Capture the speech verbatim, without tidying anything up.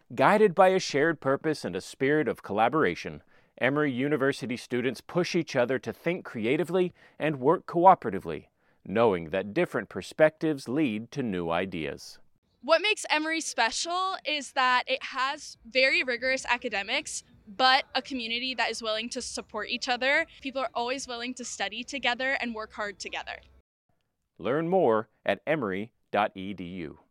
Guided by a shared purpose and a spirit of collaboration, Emory University students push each other to think creatively and work cooperatively, knowing that different perspectives lead to new ideas. What makes Emory special is that it has very rigorous academics, but a community that is willing to support each other. People are always willing to study together and work hard together. Learn more at emory dot e d u.